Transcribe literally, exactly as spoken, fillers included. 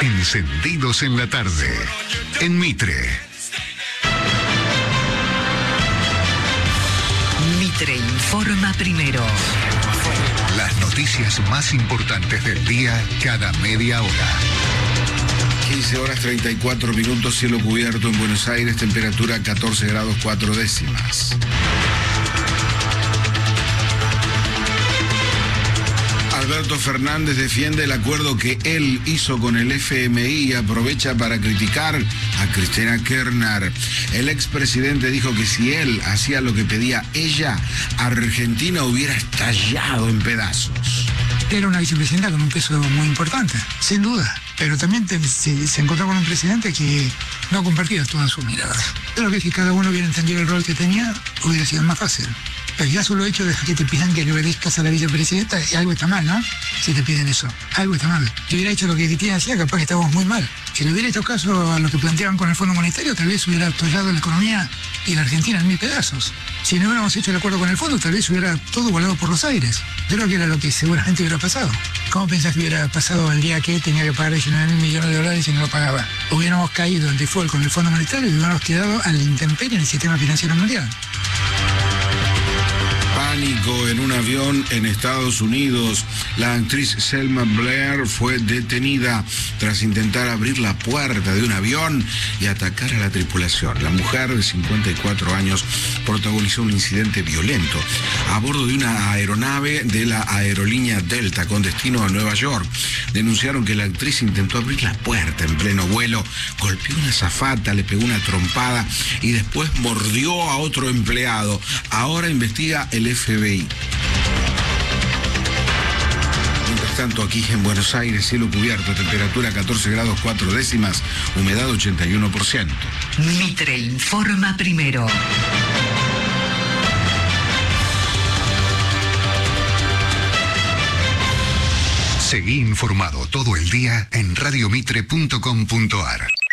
Encendidos en la tarde. En Mitre. Mitre informa primero. Las noticias más importantes del día cada media hora. quince horas treinta y cuatro minutos, cielo cubierto en Buenos Aires, temperatura catorce grados cuatro décimas. Alberto Fernández defiende el acuerdo que él hizo con el F M I y aprovecha para criticar a Cristina Kirchner. El expresidente dijo que si él hacía lo que pedía ella, Argentina hubiera estallado en pedazos. Era una vicepresidenta con un peso muy importante, sin duda, pero también te, se, se encontró con un presidente que no compartía todas sus miradas. Creo que si cada uno hubiera entendido el rol que tenía, hubiera sido más fácil. Pero ya solo el hecho de que te pidan que le obedezcas a la vicepresidenta, algo está mal, ¿no? Si te piden eso, algo está mal. Si hubiera hecho lo que Cristina hacía, capaz que estábamos muy mal. Si le hubiera hecho caso a lo que planteaban con el Fondo Monetario, tal vez hubiera atollado la economía y la Argentina en mil pedazos. Si no hubiéramos hecho el acuerdo con el Fondo, tal vez hubiera todo volado por los aires. Yo creo que era lo que seguramente hubiera pasado. ¿Cómo pensás que hubiera pasado el día que tenía que pagar diecinueve mil millones de dólares y no lo pagaba? Hubiéramos caído en default con el Fondo Monetario y hubiéramos quedado a la intemperie en el sistema financiero mundial. Pánico en un avión en Estados Unidos. La actriz Selma Blair fue detenida tras intentar abrir la puerta de un avión y atacar a la tripulación. La mujer de cincuenta y cuatro años protagonizó un incidente violento a bordo de una aeronave de la aerolínea Delta con destino a Nueva York. Denunciaron que la actriz intentó abrir la puerta en pleno vuelo, golpeó a una azafata, le pegó una trompada y después mordió a otro empleado. Ahora investiga el F B I. Mientras tanto, aquí en Buenos Aires, cielo cubierto, temperatura catorce grados cuatro décimas, humedad ochenta y uno por ciento. Mitre informa primero. Seguí informado todo el día en radiomitre punto com punto ar.